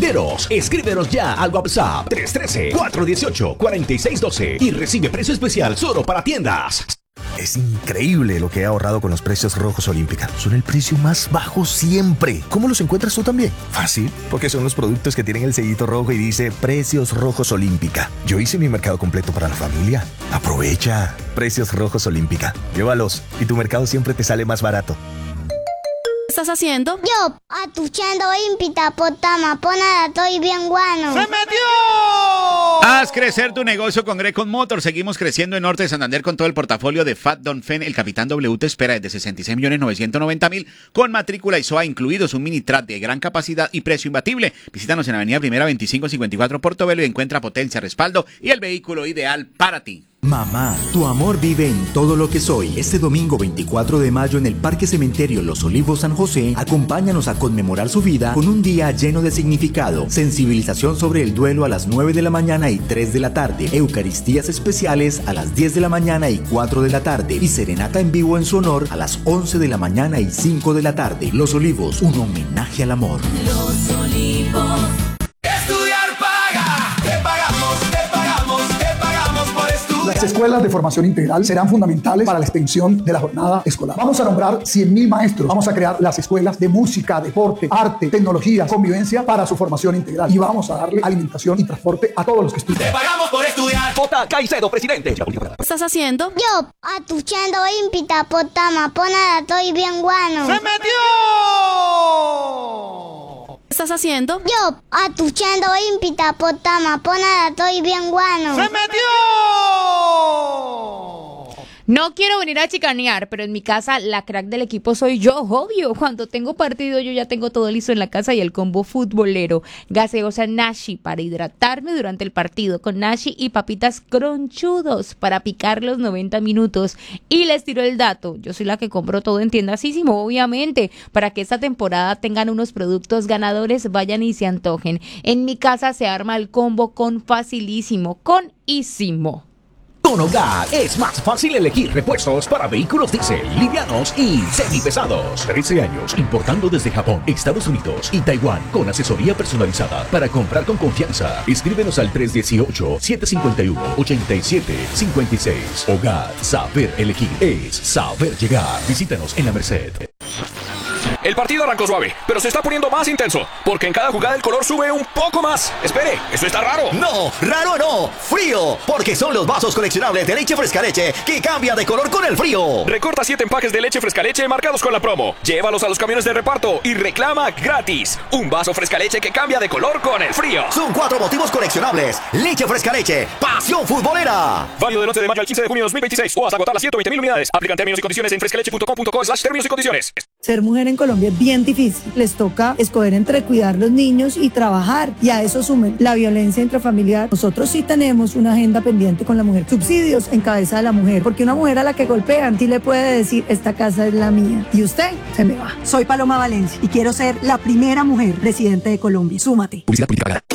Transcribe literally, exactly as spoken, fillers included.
tenderos. Escríbenos ya al WhatsApp tres uno tres, cuatro uno ocho, cuatro seis uno dos y recibe precio especial solo para tiendas. Es increíble lo que he ahorrado con los precios rojos Olímpica. Son el precio más bajo siempre. ¿Cómo los encuentras tú también? Fácil, porque son los productos que tienen el sellito rojo y dice Precios Rojos Olímpica. Yo hice mi mercado completo para la familia. Aprovecha. Precios Rojos Olímpica. Llévalos y tu mercado siempre te sale más barato. ¿Qué estás haciendo? Yo, atuchando Impita, potama, ponada, estoy bien guano. ¡Se metió! Haz crecer tu negocio con Grecon Motors. Seguimos creciendo en Norte de Santander con todo el portafolio de Fat Don Fen. El Capitán W te espera desde sesenta y seis millones novecientos noventa mil con matrícula y S O A incluidos, un mini track de gran capacidad y precio imbatible. Visítanos en Avenida Primera veinticinco cincuenta y cuatro Portobelo y encuentra potencia, respaldo y el vehículo ideal para ti. Mamá, tu amor vive en todo lo que soy. Este domingo veinticuatro de mayo en el Parque Cementerio Los Olivos San José, acompáñanos a conmemorar su vida con un día lleno de significado. Sensibilización sobre el duelo a las nueve de la mañana y tres de la tarde. Eucaristías especiales a las diez de la mañana y cuatro de la tarde. Y serenata en vivo en su honor a las once de la mañana y cinco de la tarde. Los Olivos, un homenaje al amor. Los Olivos. Las escuelas de formación integral serán fundamentales para la extensión de la jornada escolar. Vamos a nombrar cien mil maestros. Vamos a crear las escuelas de música, deporte, arte, tecnología, convivencia para su formación integral. Y vamos a darle alimentación y transporte a todos los que estudian. ¡Te pagamos por estudiar! J. Caicedo, presidente. ¿Qué estás haciendo? Yo, atuchando Impita, potama, ponada, estoy bien guano. ¡Se metió! ¿Qué estás haciendo? Yo, atuchando Impita, potama, ponada, estoy bien guano. ¡Se metió! No quiero venir a chicanear, pero en mi casa la crack del equipo soy yo, obvio. Cuando tengo partido yo ya tengo todo listo en la casa y el combo futbolero. Gaseosa Nashi para hidratarme durante el partido con Nashi y papitas cronchudos para picar los noventa minutos. Y les tiro el dato, yo soy la que compro todo en Tiendasísimo, obviamente, para que esta temporada tengan unos productos ganadores, vayan y se antojen. En mi casa se arma el combo con facilísimo, con Ísimo. Con Hogar es más fácil elegir repuestos para vehículos diésel, livianos y semipesados. trece años importando desde Japón, Estados Unidos y Taiwán con asesoría personalizada para comprar con confianza. Escríbenos al tres uno ocho, siete cinco uno, ocho siete cinco seis. Hogar, saber elegir es saber llegar. Visítanos en la Merced. El partido arrancó suave, pero se está poniendo más intenso, porque en cada jugada el color sube un poco más. Espere, ¿eso está raro? No, raro no, frío, porque son los vasos coleccionables de leche fresca leche que cambian de color con el frío. Recorta siete empaques de leche fresca leche marcados con la promo. Llévalos a los camiones de reparto y reclama gratis. Un vaso fresca leche que cambia de color con el frío. Son cuatro motivos coleccionables. Leche fresca leche, pasión futbolera. Válido del once de mayo al quince de junio de dos mil veintiséis o hasta agotar las ciento veinte mil unidades. Aplican términos y condiciones en frescaleche punto com punto co slash términos y condiciones. Ser mujer en Colombia es bien difícil. Les toca escoger entre cuidar los niños y trabajar. Y a eso sumen la violencia intrafamiliar. Nosotros sí tenemos una agenda pendiente con la mujer. Subsidios en cabeza de la mujer. Porque una mujer a la que golpean sí le puede decir, esta casa es la mía. Y usted se me va. Soy Paloma Valencia y quiero ser la primera mujer presidente de Colombia. Súmate. Publicidad política pagada.